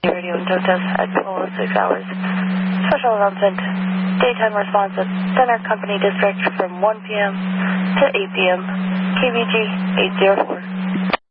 radio and tow test at 12:06 hours. Special announcement. Daytime response at Center Company District from 1 p.m. to 8 p.m. KVG 804.